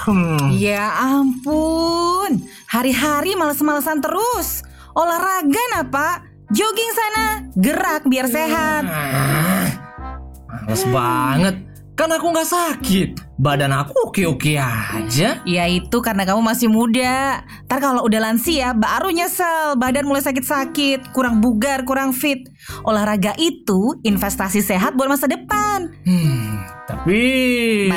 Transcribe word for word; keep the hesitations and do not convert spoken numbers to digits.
Hmm. Ya ampun, hari-hari males-malesan terus. Olahraga nah Pak, jogging sana, gerak biar sehat. Ah, males banget. Kan aku gak sakit. Badan aku oke-oke aja. Ya itu karena kamu masih muda. Ntar kalau udah lansia baru nyesel, badan mulai sakit-sakit, kurang bugar, kurang fit. Olahraga itu investasi sehat buat masa depan. Hmm, tapi